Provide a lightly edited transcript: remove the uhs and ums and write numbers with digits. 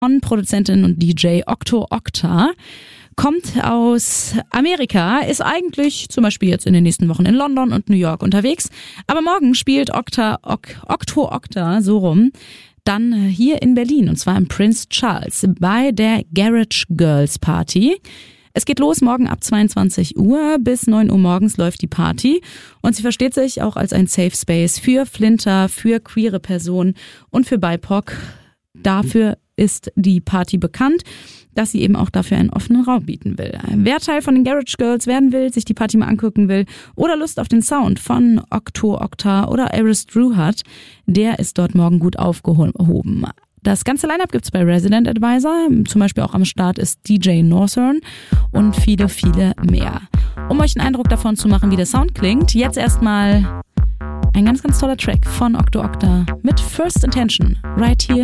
Produzentin und DJ Octo Octa. Kommt aus Amerika, ist eigentlich zum Beispiel jetzt in den nächsten Wochen in London und New York unterwegs. Aber morgen spielt Octo Octa so rum dann hier in Berlin, und zwar im Prince Charles bei der Garage Girls Party. Es geht los morgen ab 22 Uhr, bis 9 Uhr morgens läuft die Party und sie versteht sich auch als ein Safe Space für Flinter, für queere Personen und für BIPOC. Dafür ist die Party bekannt, dass sie eben auch dafür einen offenen Raum bieten will. Wer Teil von den Garage Girls werden will, sich die Party mal angucken will oder Lust auf den Sound von Octo Octa oder Aris Drew hat, der ist dort morgen gut aufgehoben. Das ganze Line-Up gibt's bei Resident Advisor, zum Beispiel auch am Start ist DJ Northern und viele, viele mehr. Um euch einen Eindruck davon zu machen, wie der Sound klingt, jetzt erstmal ein ganz, ganz toller Track von Octo Octa mit First Intention, right here